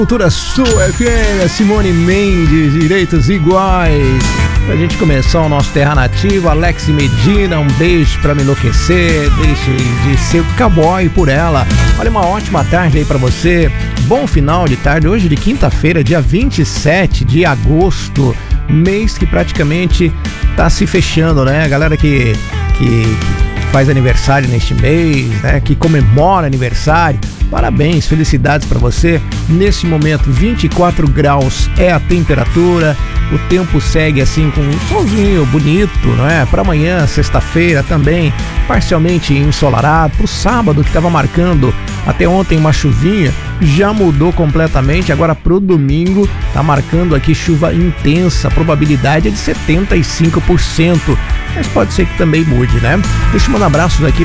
Cultura Sul FM, Simone Mendes, Direitos Iguais. Pra gente começar o nosso Terra Nativa, Alex Medina, um beijo pra me enlouquecer, deixe de ser cowboy por ela. Olha, uma ótima tarde aí pra você, bom final de tarde, hoje de quinta-feira, dia 27 de agosto, mês que praticamente tá se fechando, né? A galera que faz aniversário neste mês, né? Que comemora aniversário, parabéns, felicidades para você. Nesse momento, 24 graus é a temperatura, o tempo segue assim com um solzinho bonito, não é? Para amanhã, sexta-feira, também parcialmente ensolarado. Pro sábado, que estava marcando até ontem uma chuvinha, já mudou completamente. Agora pro domingo, tá marcando aqui chuva intensa, a probabilidade é de 75%, mas pode ser que também mude, né? Deixa eu mandar abraços aqui